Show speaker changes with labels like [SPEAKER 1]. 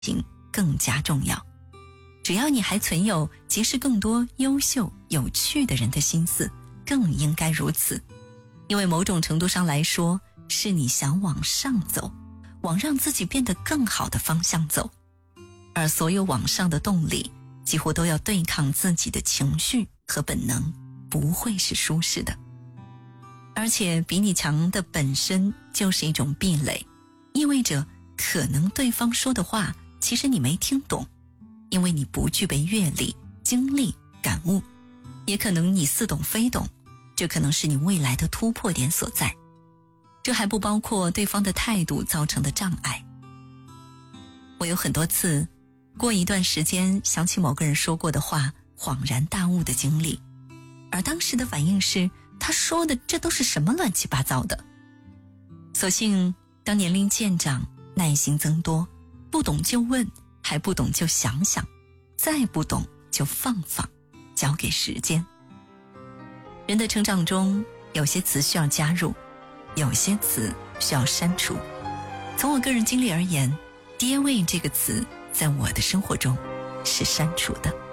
[SPEAKER 1] 情更加重要。只要你还存有结识更多优秀有趣的人的心思，更应该如此。因为某种程度上来说，是你想往上走，往让自己变得更好的方向走。而所有往上的动力几乎都要对抗自己的情绪和本能，不会是舒适的。而且比你强的本身就是一种壁垒，意味着可能对方说的话其实你没听懂，因为你不具备阅历、经历、感悟，也可能你似懂非懂，这可能是你未来的突破点所在。这还不包括对方的态度造成的障碍。我有很多次过一段时间想起某个人说过的话，恍然大悟的经历，而当时的反应是，他说的这都是什么乱七八糟的。所幸当年龄渐长，耐心增多，不懂就问，还不懂就想想，再不懂就放放，交给时间。人的成长中，有些词需要加入，有些词需要删除。从我个人经历而言，爹味这个词在我的生活中是删除的。